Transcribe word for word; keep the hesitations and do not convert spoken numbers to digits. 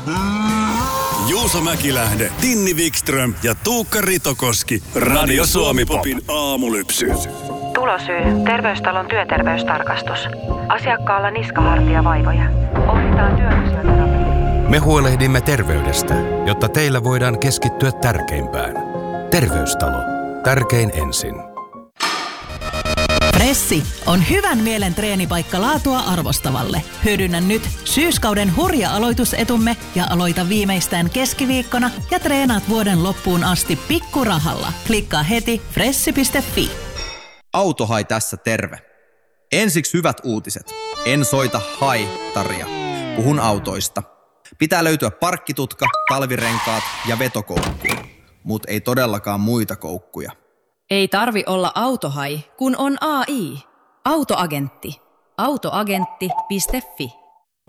Juuso Mäkilähde, Tinni Wikström ja Tuukka Ritokoski. Radio Suomi-popin aamulypsy. Tulosyy. Terveystalon työterveystarkastus. Asiakkaalla niskahartia vaivoja. Ohjataan työfysioterapiaan. Me huolehdimme terveydestä, jotta teillä voidaan keskittyä tärkeimpään. Terveystalo. Tärkein ensin. Pressi on hyvän mielen treenipaikka laatua arvostavalle. Hyödynnä nyt syyskauden hurja aloitusetumme ja aloita viimeistään keskiviikkona ja treenaat vuoden loppuun asti pikkurahalla. Klikkaa heti pressi piste fi. Autohai tässä terve. Ensiksi hyvät uutiset. En soita haitaria. Puhun autoista. Pitää löytyä parkkitutka, talvirenkaat ja vetokoukku. Mut ei todellakaan muita koukkuja. Ei tarvi olla autohai, kun on A I. Autoagentti. autoagentti piste fi.